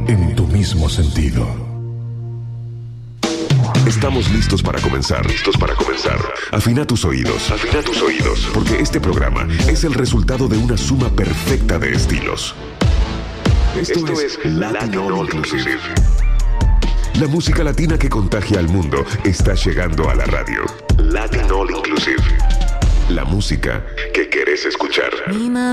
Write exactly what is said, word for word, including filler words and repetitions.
en tu mismo sentido. Estamos listos para comenzar. Listos para comenzar. Afina tus oídos. Afina tus oídos. Porque este programa es el resultado de una suma perfecta de estilos. Esto, Esto es, es Latin All Inclusive. La música latina que contagia al mundo está llegando a la radio. Latin All Inclusive. La música que querés escuchar.